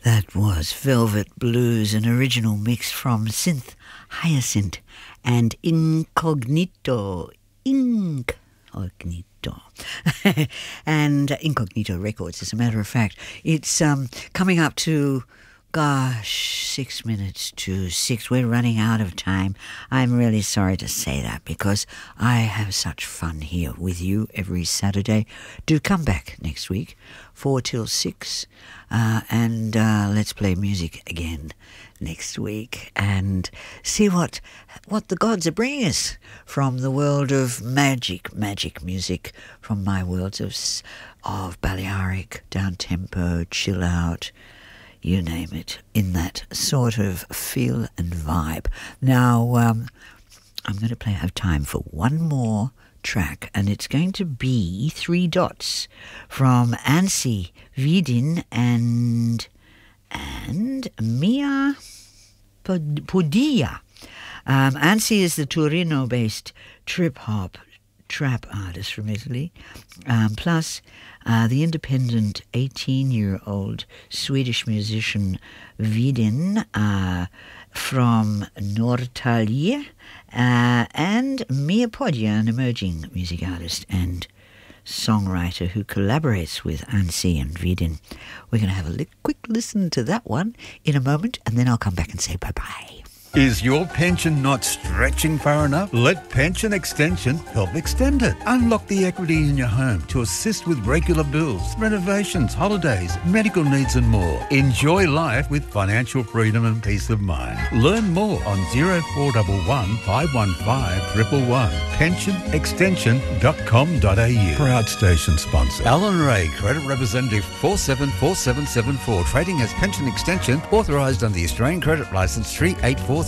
That was Velvet Blues, an original mix from Synth Hyacinth and Incognito. And Incognito Records, as a matter of fact. It's coming up to, 6 minutes to 6. We're running out of time. I'm really sorry to say that because I have such fun here with you every Saturday. Do come back next week, 4 till 6, and let's play music again next week and see what the gods are bringing us from the world of magic music, from my worlds of Balearic, down-tempo, chill out, you name it, in that sort of feel and vibe. Now, I'm going to have time for one more track, and it's going to be 3 Dots from Anssi Vidin and Mia Podilla. Anssi is the Torino-based trip-hop trap artist from Italy, plus the independent 18-year-old Swedish musician Vidin from Norrtälje, and Mia Podilla, an emerging music artist and songwriter who collaborates with Anssi and Vidin. We're going to have a quick listen to that one in a moment, and then I'll come back and say bye-bye. Is your pension not stretching far enough? Let Pension Extension help extend it. Unlock the equity in your home to assist with regular bills, renovations, holidays, medical needs and more. Enjoy life with financial freedom and peace of mind. Learn more on 0411 515 111. pensionextension.com.au. Proud station sponsor. Alan Ray, Credit Representative 474774. Trading as Pension Extension, authorised under the Australian Credit Licence 384.